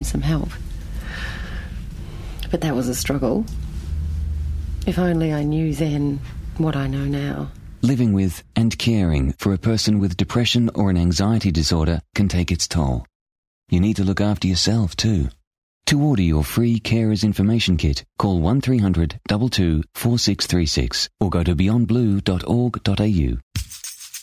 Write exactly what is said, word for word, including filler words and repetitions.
some help. But that was a struggle. If only I knew then what I know now. Living with and caring for a person with depression or an anxiety disorder can take its toll. You need to look after yourself too. To order your free Carers Information Kit, call one three hundred two two four six three six or go to beyond blue dot org dot a u.